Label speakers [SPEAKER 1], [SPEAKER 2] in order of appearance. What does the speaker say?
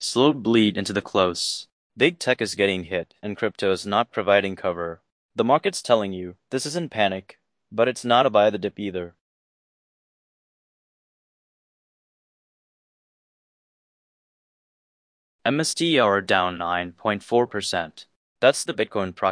[SPEAKER 1] Slow bleed into the close. Big tech is getting hit, and crypto is not providing cover. The market's telling you this isn't panic, but it's not a buy the dip either. MSTR down 9.4%. That's the Bitcoin proxy.